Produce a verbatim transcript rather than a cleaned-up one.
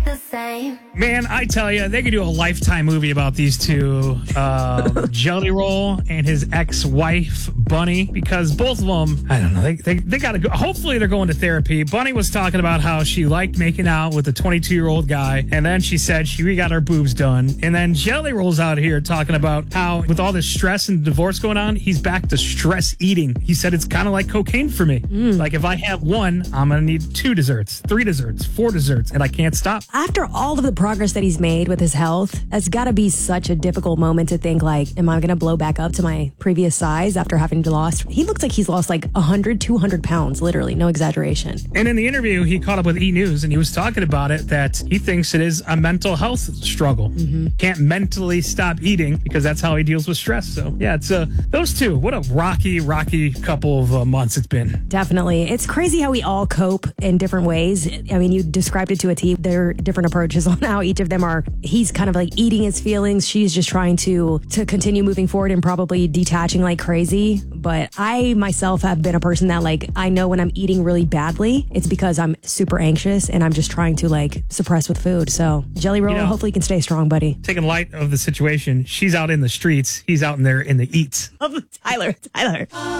the same. Man, I tell you, they could do a Lifetime movie about these two, uh, Jelly Roll and his ex-wife, Bunny, because both of them, I don't know, they, they, they got to go. Hopefully they're going to therapy. Bunny was talking about how she liked making out with a twenty-two-year-old guy, and then she said she got her boobs done. And then Jelly Roll's out here talking about how with all this stress and divorce going on, he's back to stress eating. He said it's kind of like cocaine for me. Mm. Like if I have one, I'm going to need two desserts, three desserts, four desserts, and I can't stop. After all of the progress that he's made with his health, that's got to be such a difficult moment to think like, am I going to blow back up to my previous size after having lost? He looks like he's lost like one hundred, two hundred pounds, literally, no exaggeration. And in the interview, he caught up with E! News and he was talking about it, that he thinks it is a mental health struggle. Mm-hmm. Can't mentally stop eating because that's how he deals with stress. So yeah, it's uh, those two. What a rocky, rocky couple of uh, months it's been. Definitely. It's crazy how we all cope in different ways. I mean, you described it to a T. There are different approaches on how each of them are. He's kind of like eating his feelings. She's just trying to to continue moving forward and probably detaching like crazy. But I myself have been a person that like, I know when I'm eating really badly, it's because I'm super anxious and I'm just trying to like suppress with food. So Jelly Roll, you know, hopefully you can stay strong, buddy. Taking light of the situation, she's out in the streets. He's out in there in the eats. Tyler, Tyler.